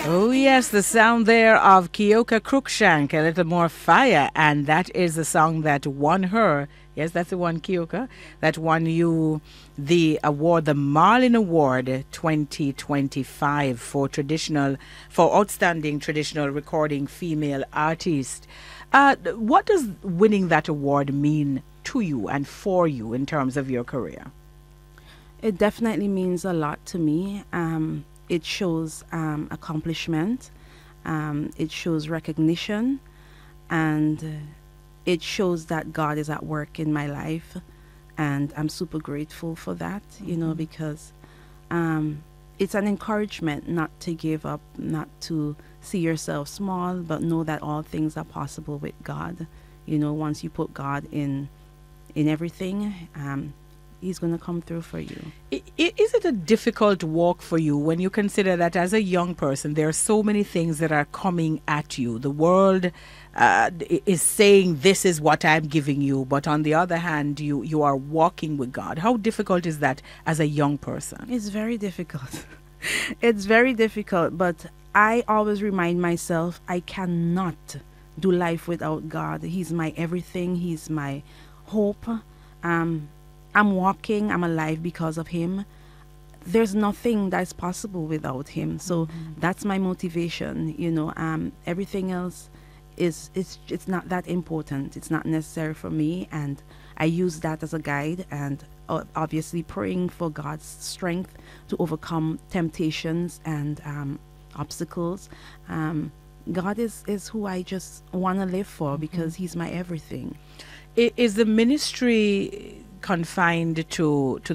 Oh, yes, the sound there of Kyoka Cruikshank, A Little More Fire. And that is the song that won her. Yes, that's the one, Kyoka, that won you the award, the Marlin Award 2025 for Outstanding Traditional Recording Female Artist. What does winning that award mean to you and for you in terms of your career? It definitely means a lot to me. It shows accomplishment, it shows recognition, and it shows that God is at work in my life. And I'm super grateful for that, because it's an encouragement not to give up, not to see yourself small, but know that all things are possible with God. Once you put God in everything, He's going to come through for you. Is it a difficult walk for you when you consider that as a young person, there are so many things that are coming at you? The world is saying, this is what I'm giving you. But on the other hand, you are walking with God. How difficult is that as a young person? It's very difficult. It's very difficult. But I always remind myself, I cannot do life without God. He's my everything. He's my hope. I'm walking, I'm alive because of Him. There's nothing that's possible without Him. So that's my motivation. Everything else it's not that important. It's not necessary for me, and I use that as a guide, and obviously praying for God's strength to overcome temptations and obstacles. God is who I just want to live for, because He's my everything. Is the ministry confined to